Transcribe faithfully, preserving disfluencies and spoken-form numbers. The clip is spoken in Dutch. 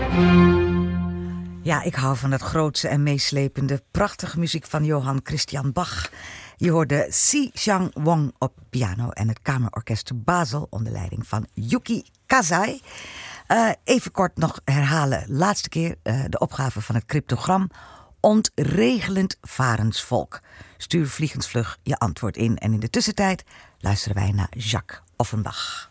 Ja, ik hou van het grootse en meeslepende, prachtige muziek van Johann Christian Bach. Je hoorde Si Xiang Wong op piano en het Kamerorkest te Basel onder leiding van Yuki Kazai. Uh, even kort nog herhalen, laatste keer uh, de opgave van het cryptogram. Ontregelend varensvolk. Stuur vliegensvlug je antwoord in en in de tussentijd luisteren wij naar Jacques Offenbach.